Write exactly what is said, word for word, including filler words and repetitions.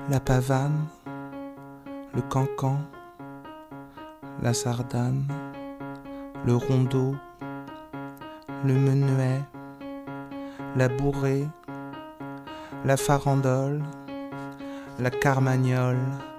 la pavane, le cancan, la sardane, le rondeau, le menuet, la bourrée, la farandole, la carmagnole,